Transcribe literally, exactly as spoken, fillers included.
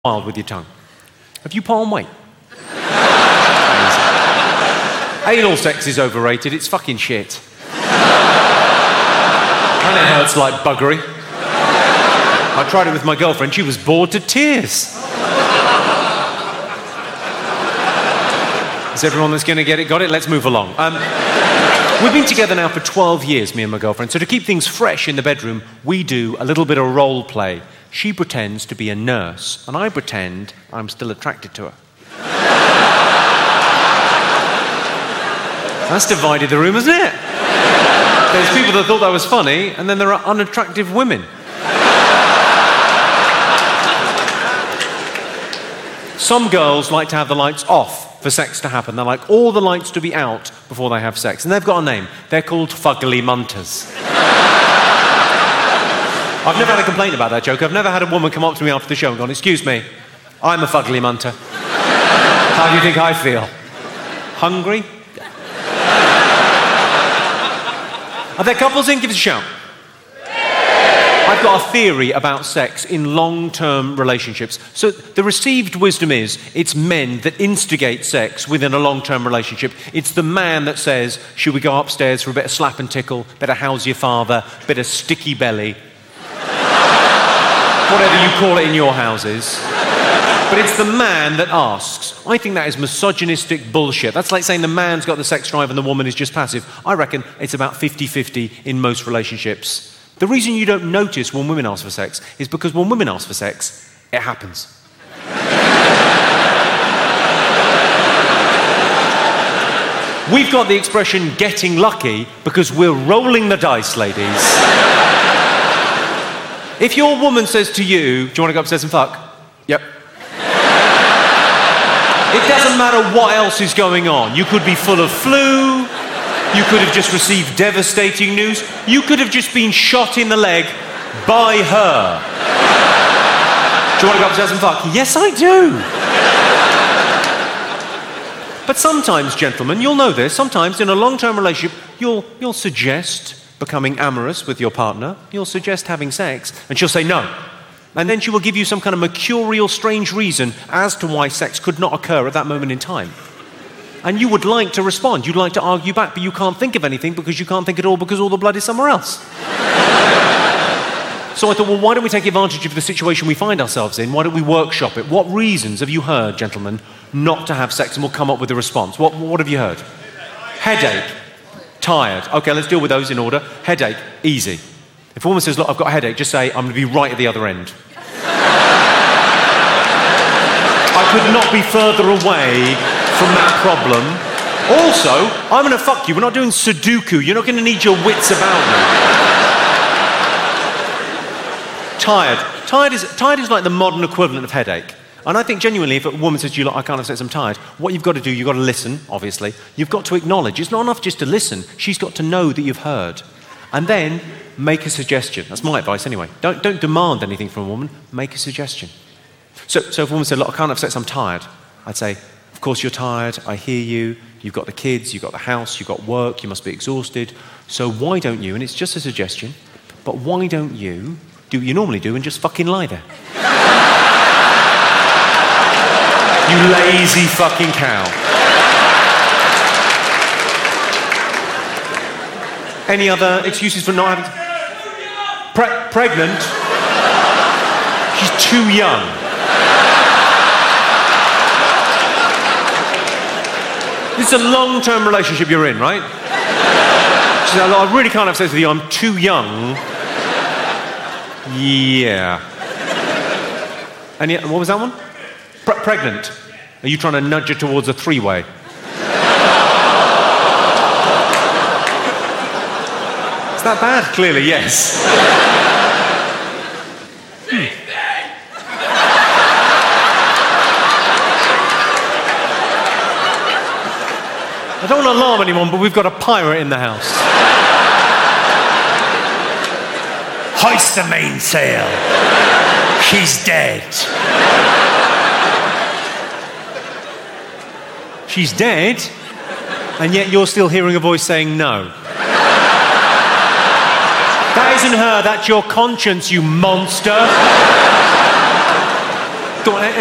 wild with your tongue. Have you put on weight? Anal sex is overrated. It's fucking shit. And it hurts like buggery. I tried it with my girlfriend. She was bored to tears. Is everyone that's going to get it got it? Let's move along. Um, we've been together now for twelve years, me and my girlfriend. So to keep things fresh in the bedroom, we do a little bit of role play. She pretends to be a nurse, and I pretend I'm still attracted to her. That's divided the room, hasn't it? There's people that thought that was funny, and then there are unattractive women. Some girls like to have the lights off for sex to happen. They like all the lights to be out before they have sex. And they've got a name. They're called fugly munters. I've never had a complaint about that joke. I've never had a woman come up to me after the show and gone, "Excuse me, I'm a fugly munter. How do you think I feel? Hungry?" Are there couples in? Give us a shout. I've got a theory about sex in long-term relationships. So the received wisdom is it's men that instigate sex within a long-term relationship. It's the man that says, "Should we go upstairs for a bit of slap and tickle, bit of how's your father, bit of sticky belly?" Whatever you call it in your houses. But it's the man that asks. I think that is misogynistic bullshit. That's like saying the man's got the sex drive and the woman is just passive. I reckon it's about fifty-fifty in most relationships. The reason you don't notice when women ask for sex is because when women ask for sex, it happens. We've got the expression getting lucky because we're rolling the dice, ladies. If your woman says to you, "Do you want to go upstairs and fuck?" Yep. It doesn't matter what else is going on. You could be full of flu. You could have just received devastating news. You could have just been shot in the leg by her. "Do you want to go upstairs and fuck?" Yes, I do. But sometimes, gentlemen, you'll know this, sometimes in a long-term relationship, you'll, you'll suggest becoming amorous with your partner. You'll suggest having sex, and she'll say no. And then she will give you some kind of mercurial, strange reason as to why sex could not occur at that moment in time. And you would like to respond. You'd like to argue back, but you can't think of anything because you can't think at all because all the blood is somewhere else. So I thought, well, why don't we take advantage of the situation we find ourselves in? Why don't we workshop it? What reasons have you heard, gentlemen, not to have sex? And we'll come up with a response. What, what have you heard? Headache. Tired. Okay, let's deal with those in order. Headache. Easy. If a woman says, "Look, I've got a headache," just say, "I'm going to be right at the other end." I could not be further away from that problem. Also, I'm going to fuck you. We're not doing Sudoku. You're not going to need your wits about me. Tired. Tired is, tired is like the modern equivalent of headache. And I think genuinely, if a woman says to you, "Look, I can't have sex, I'm tired," what you've got to do, you've got to listen, obviously. You've got to acknowledge. It's not enough just to listen. She's got to know that you've heard. And then make a suggestion. That's my advice anyway. Don't, don't demand anything from a woman. Make a suggestion. So, so if a woman said, "Look, I can't have sex, I'm tired," I'd say, "Of course you're tired. I hear you. You've got the kids, you've got the house, you've got work, you must be exhausted. So why don't you," and it's just a suggestion, "but why don't you do what you normally do and just fucking lie there?" You lazy fucking cow. Any other excuses for not having... Pre- pregnant? She's too young. This is a long-term relationship you're in, right? She said, "I really can't have sex with you, I'm too young." Yeah. And yet, what was that one? Pre- pregnant. Are you trying to nudge her towards a three-way? Is that bad? Clearly, yes. Hmm. I don't want to alarm anyone, but we've got a pirate in the house. Hoist the mainsail. She's dead. She's dead, and yet you're still hearing a voice saying no. That isn't her, that's your conscience, you monster. Go on,